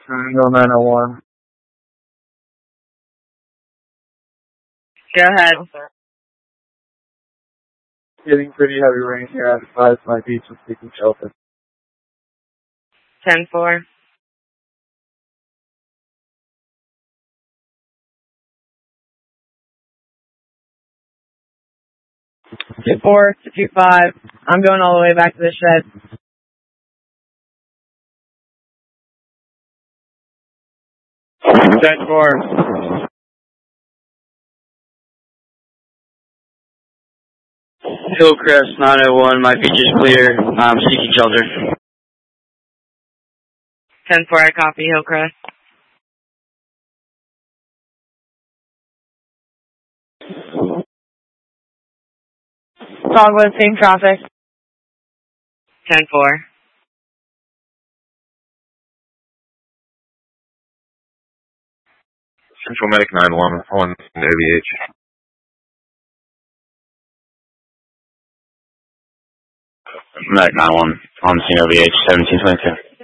Triangle 901. Go ahead. Getting pretty heavy rain here at 5 my beach and seeking shelter. 10-4. Two 4, 2-5. I'm going all the way back to the shed. 10-4. Hillcrest 901, my beach is clear. I'm seeking shelter. 10-4, I copy Hillcrest. Dogwood, same traffic. 10-4. Central Medic 911 on OVH. Medic 911 on scene OVH 1722.